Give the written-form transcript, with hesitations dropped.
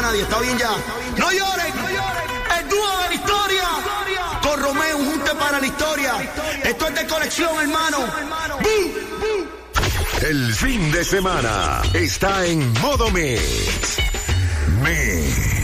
nadie, está bien ya. No lloren, el dúo de la historia. Con Romeo, un junte para la historia. Esto es de colección, hermano. ¡Bum! El fin de semana está en modo Mix.